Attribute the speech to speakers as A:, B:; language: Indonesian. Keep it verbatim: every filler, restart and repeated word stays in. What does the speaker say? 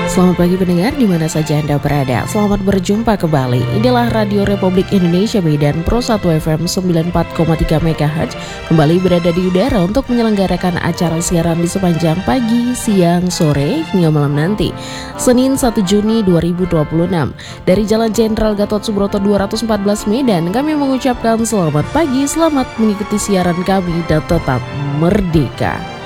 A: Selamat pagi pendengar di mana saja Anda berada. Selamat berjumpa kembali. Inilah Radio Republik Indonesia Medan Pro satu F M sembilan puluh empat koma tiga MHz kembali berada di udara untuk menyelenggarakan acara siaran di sepanjang pagi, siang, sore hingga malam nanti. Senin satu Juni dua ribu dua puluh enam dari Jalan Jenderal Gatot Subroto dua ratus empat belas Medan, kami mengucapkan selamat pagi, selamat mengikuti siaran kami dan tetap merdeka.